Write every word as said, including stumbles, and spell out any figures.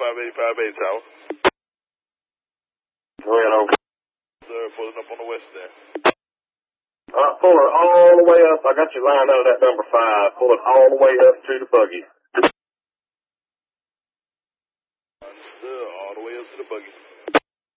five eighty-five A Tower. Go ahead, over. Sir, pulling up on the west there. Uh, pull it all the way up. I got you lined up at that number five. Pull it all the way up to the buggy. Sir, all the way up to the buggy.